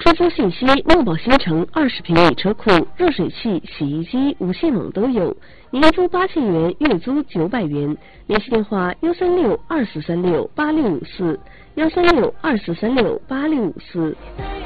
车租信息：茂宝新城20平米车库，热水器、洗衣机、无线网都有，年租8000元，月租900元。联系电话：13624368654，13624368654。